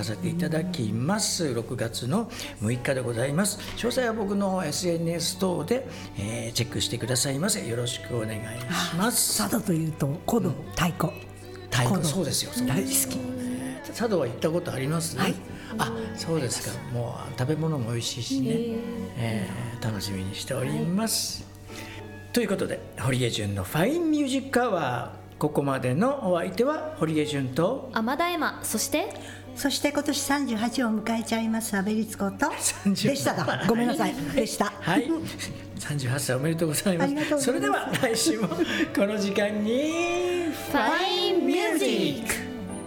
せていただきます。6月の6日でございます。詳細は僕の SNS 等で、チェックしてくださいませ。よろしくお願いします。 佐渡というと古道、太鼓、 そうですよ。 大好き。 佐渡は行ったことあります？ はい。 あ、そうですか。もう食べ物も美味しいしね、楽しみにしております。ということで、堀江純のファインミュージックアワー、ここまでのお相手は堀江純と天田恵馬、そして今年38を迎えちゃいます阿部律子とでしたか、ごめんなさいでしたはい38歳おめでとうございます。それでは来週もこの時間にファインミュージック。